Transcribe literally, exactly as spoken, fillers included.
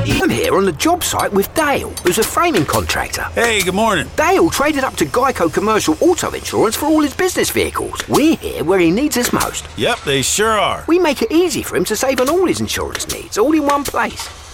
I'm here on the job site with Dale, who's a framing contractor. Hey, good morning. Dale traded up to Geico Commercial Auto Insurance for all his business vehicles. We're here where he needs us most. Yep, they sure are. We make it easy for him to save on all his insurance needs, all in one place.